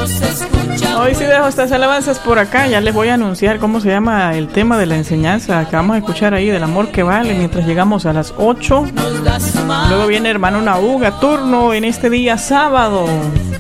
Hoy sí dejo estas alabanzas por acá. Ya les voy a anunciar cómo se llama el tema de la enseñanza que vamos a escuchar ahí, del amor que vale, mientras llegamos a las 8. Luego viene hermano Nahuga, turno en este día sábado.